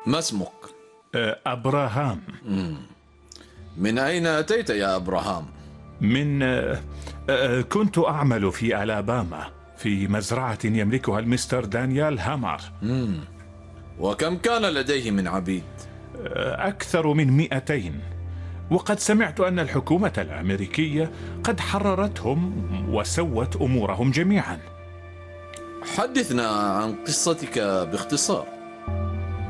ما اسمك؟ أبراهام. من أين أتيت يا أبراهام؟ من كنت أعمل في ألاباما في مزرعة يملكها المستر دانيال هامر. وكم كان لديه من عبيد؟ أكثر من 200. وقد سمعت أن الحكومة الأمريكية قد حررتهم وسوت أمورهم جميعا. حدثنا عن قصتك باختصار.